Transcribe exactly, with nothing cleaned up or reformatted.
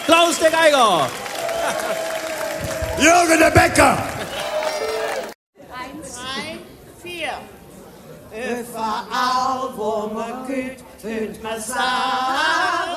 Klaus der Geiger. Jürgen der Bäcker. Eins, zwei, vier. Überall, wo man geht, hört man sagen.